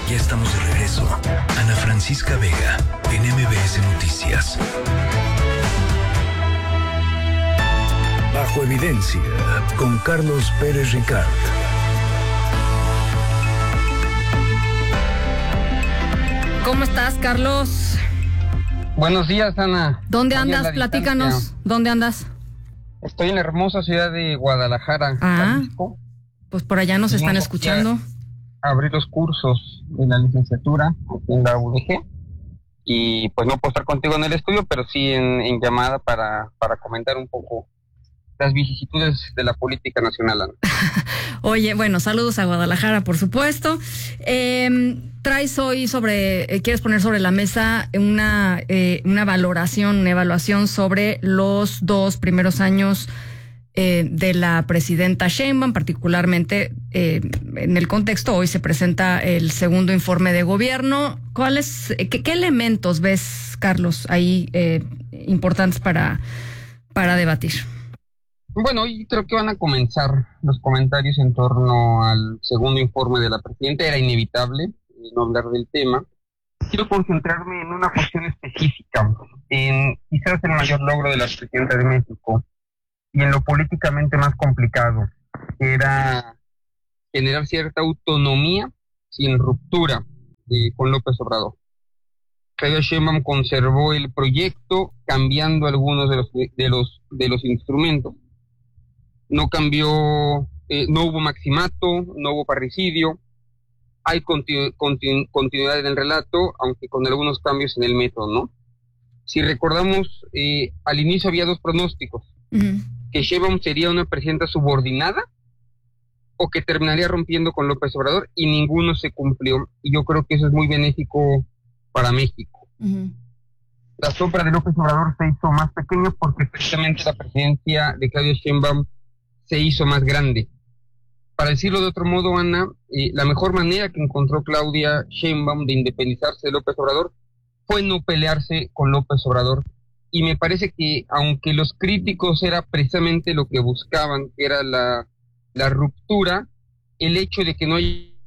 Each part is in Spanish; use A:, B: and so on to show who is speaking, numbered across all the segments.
A: Ya estamos de regreso. Ana Francisca Vega, en MBS Noticias. Bajo Evidencia, con Carlos Pérez Ricard.
B: ¿Cómo estás, Carlos?
C: Buenos días, Ana.
B: ¿Dónde andas? Platícanos. ¿Dónde andas?
C: Estoy en la hermosa ciudad de Guadalajara, Jalisco.
B: Pues por allá nos están escuchando.
C: Abrí los cursos de la licenciatura en la UDG y pues no puedo estar contigo en el estudio, pero sí en llamada para comentar un poco las vicisitudes de la política nacional, Ana.
B: Oye, bueno, saludos a Guadalajara, por supuesto. Traes hoy quieres poner sobre la mesa una evaluación sobre los 2 primeros años de la presidenta Sheinbaum, particularmente en el contexto. Hoy se presenta el segundo informe de gobierno. ¿Qué elementos ves, Carlos, ahí importantes para debatir?
C: Bueno, hoy creo que van a comenzar los comentarios en torno al segundo informe de la presidenta. Era inevitable no hablar del tema. Quiero concentrarme en una cuestión específica, en quizás el mayor logro de la presidenta de México y en lo políticamente más complicado, que era generar cierta autonomía sin ruptura con López Obrador. Claudia Sheinbaum conservó el proyecto, cambiando algunos de los instrumentos. No cambió, no hubo maximato, no hubo parricidio, hay continuidad en el relato, aunque con algunos cambios en el método, ¿no? Si recordamos, al inicio había 2 pronósticos, que Sheinbaum sería una presidenta subordinada o que terminaría rompiendo con López Obrador, y ninguno se cumplió, y yo creo que eso es muy benéfico para México. La sombra de López Obrador se hizo más pequeña porque precisamente la presidencia de Claudia Sheinbaum se hizo más grande. Para decirlo de otro modo, Ana, la mejor manera que encontró Claudia Sheinbaum de independizarse de López Obrador fue no pelearse con López Obrador. Y me parece que, aunque los críticos era precisamente lo que buscaban, que era la ruptura, el hecho de que no hay...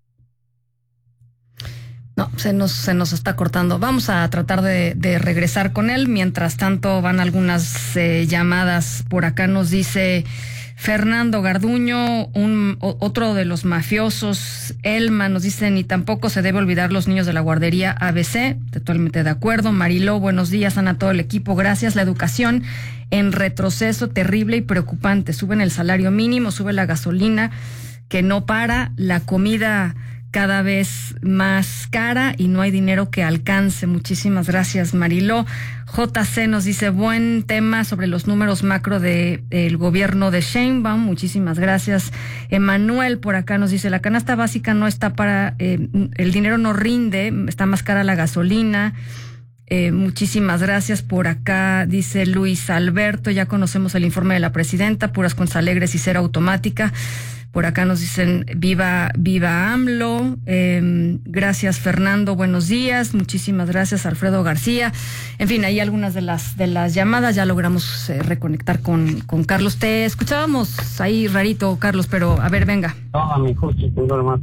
B: No, se nos está cortando. Vamos a tratar de regresar con él. Mientras tanto, van algunas llamadas. Por acá nos dice Fernando Garduño, otro de los mafiosos. Elma nos dice: ni tampoco se debe olvidar los niños de la guardería ABC. Totalmente de acuerdo. Mariló, buenos días, Ana, todo el equipo. Gracias. La educación en retroceso terrible y preocupante. Suben el salario mínimo, sube la gasolina que no para, la comida cada vez más cara y no hay dinero que alcance. Muchísimas gracias, Mariló. JC nos dice: buen tema sobre los números macro del gobierno de Sheinbaum. Muchísimas gracias. Emanuel por acá nos dice: la canasta básica no está para... el dinero no rinde, está más cara la gasolina. Muchísimas gracias. Por acá dice Luis Alberto: ya conocemos el informe de la presidenta, puras cosas alegres y cera automática. Por acá nos dicen: viva AMLO. Gracias, Fernando, buenos días. Muchísimas gracias, Alfredo García. En fin, ahí algunas de las llamadas. Ya logramos reconectar con Carlos. Te escuchábamos ahí rarito, Carlos, pero a ver, venga.
D: No, a mi coche, más.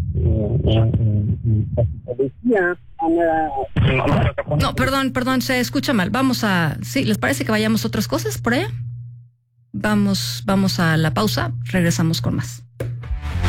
B: No, perdón, se escucha mal. Sí, ¿les parece que vayamos a otras cosas por allá? Vamos a la pausa, regresamos con más.